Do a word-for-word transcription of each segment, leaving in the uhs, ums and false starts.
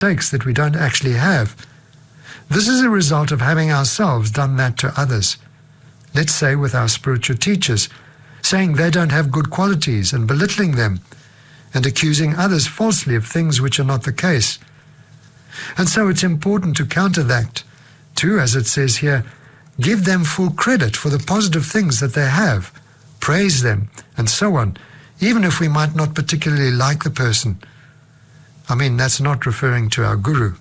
mistakes that we don't actually have. This is a result of having ourselves done that to others. Let's say with our spiritual teachers, saying they don't have good qualities and belittling them, and accusing others falsely of things which are not the case. And so it's important to counter that, to, as it says here, give them full credit for the positive things that they have, praise them, and so on, even if we might not particularly like the person. I mean, that's not referring to our guru.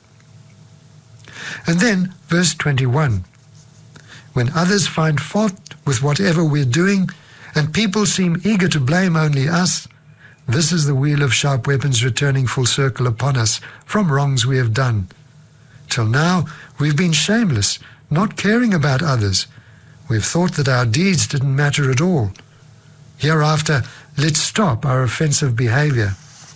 And then, verse twenty-one, when others find fault with whatever we're doing, and people seem eager to blame only us, this is the wheel of sharp weapons returning full circle upon us from wrongs we have done. Till now, we've been shameless, not caring about others. We've thought that our deeds didn't matter at all. Hereafter, let's stop our offensive behavior.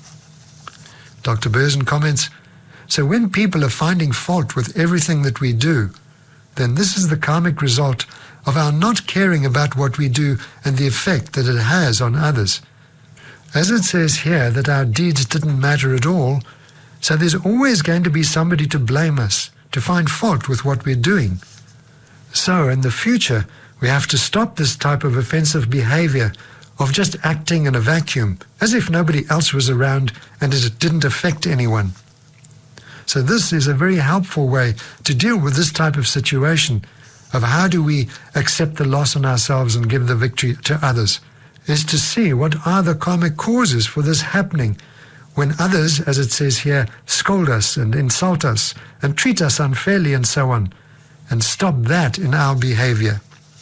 Doctor Berzin comments, so when people are finding fault with everything that we do, then this is the karmic result of our not caring about what we do and the effect that it has on others. As it says here that our deeds didn't matter at all, so there's always going to be somebody to blame us, to find fault with what we're doing. So in the future, we have to stop this type of offensive behavior of just acting in a vacuum, as if nobody else was around and it didn't affect anyone. So this is a very helpful way to deal with this type of situation of how do we accept the loss on ourselves and give the victory to others, is to see what are the karmic causes for this happening when others, as it says here, scold us and insult us and treat us unfairly and so on, and stop that in our behavior.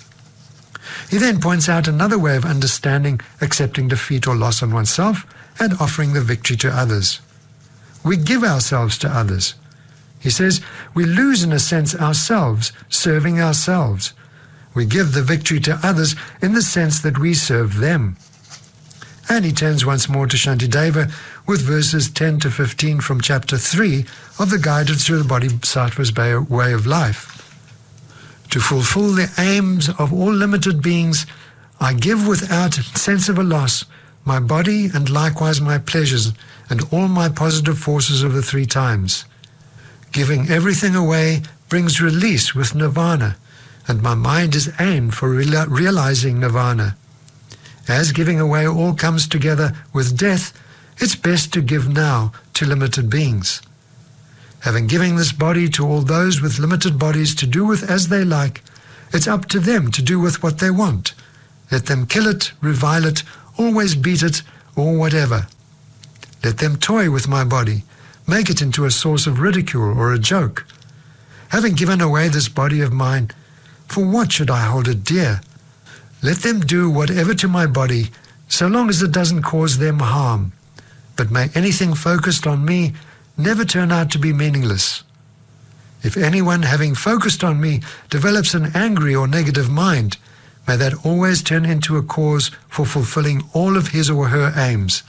He then points out another way of understanding accepting defeat or loss on oneself and offering the victory to others. We give ourselves to others. He says we lose in a sense ourselves, serving ourselves. We give the victory to others in the sense that we serve them. And he turns once more to Shantideva with verses ten to fifteen from chapter three of the Guided Through the Bodhisattva's Way of Life. To fulfill the aims of all limited beings, I give without sense of a loss my body and likewise my pleasures and all my positive forces of the three times. Giving everything away brings release with nirvana, and my mind is aimed for real- realizing nirvana. As giving away all comes together with death, it's best to give now to limited beings. Having given this body to all those with limited bodies to do with as they like, it's up to them to do with what they want. Let them kill it, revile it, always beat it, or whatever. Let them toy with my body, make it into a source of ridicule or a joke. Having given away this body of mine, for what should I hold it dear? Let them do whatever to my body, so long as it doesn't cause them harm. But may anything focused on me never turn out to be meaningless. If anyone having focused on me develops an angry or negative mind, may that always turn into a cause for fulfilling all of his or her aims.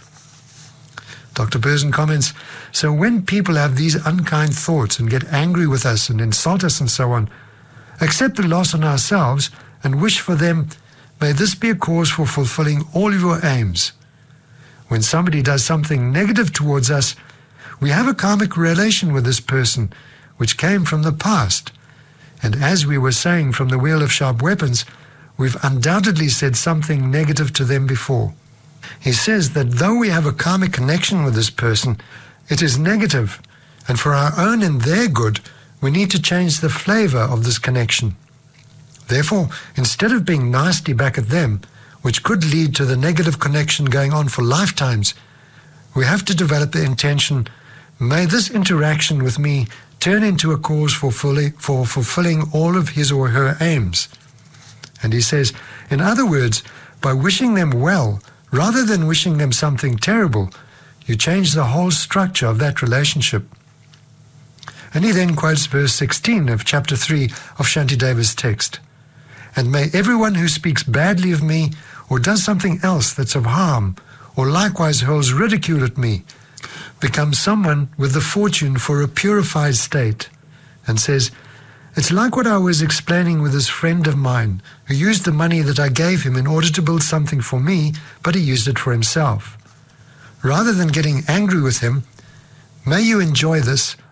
Doctor Berzin comments, so when people have these unkind thoughts and get angry with us and insult us and so on, accept the loss on ourselves and wish for them, may this be a cause for fulfilling all of your aims. When somebody does something negative towards us, we have a karmic relation with this person, which came from the past. And as we were saying from the Wheel of Sharp Weapons, we've undoubtedly said something negative to them before. He says that though we have a karmic connection with this person, it is negative, and for our own and their good, we need to change the flavor of this connection. Therefore, instead of being nasty back at them, which could lead to the negative connection going on for lifetimes, we have to develop the intention, may this interaction with me turn into a cause for, fully, for fulfilling all of his or her aims. And he says, in other words, by wishing them well, rather than wishing them something terrible, you change the whole structure of that relationship. And he then quotes verse sixteen of chapter three of Shantideva's text. And may everyone who speaks badly of me, or does something else that's of harm, or likewise hurls ridicule at me, become someone with the fortune for a purified state. And says, it's like what I was explaining with this friend of mine, who used the money that I gave him in order to build something for me, but he used it for himself. Rather than getting angry with him, May you enjoy this